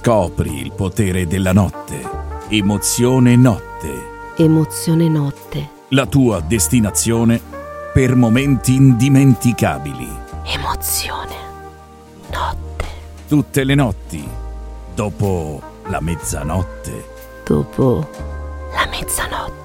Scopri il potere della notte. Emozione Notte. Emozione Notte. La tua destinazione per momenti indimenticabili. Emozione Notte. Tutte le notti, dopo la mezzanotte. Dopo la mezzanotte.